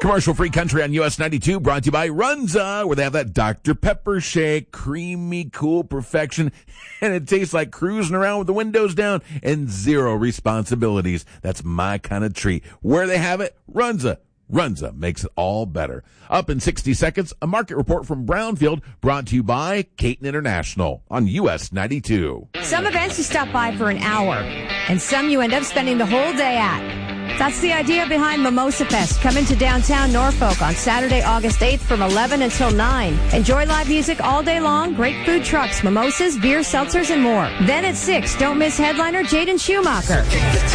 Commercial-free country on US 92, brought to you by Runza, where they have that Dr. Pepper shake, creamy, cool perfection, and it tastes like cruising around with the windows down and zero responsibilities. That's my kind of treat. Where they have it, Runza. Runza makes it all better. Up in 60 seconds, a market report from Brownfield, brought to you by Caton International on US 92. Some events you stop by for an hour, and some you end up spending the whole day at. That's the idea behind Mimosa Fest, coming to downtown Norfolk on Saturday, August 8th from 11 until 9. Enjoy live music all day long, great food trucks, mimosas, beer, seltzers, and more. Then at 6, don't miss headliner Jaden Schumacher.